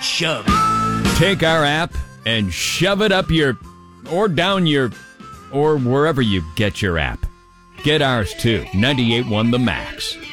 shove it. Take our app and shove it up your, or down your, or wherever you get your app. Get ours too. 98.1 The Max.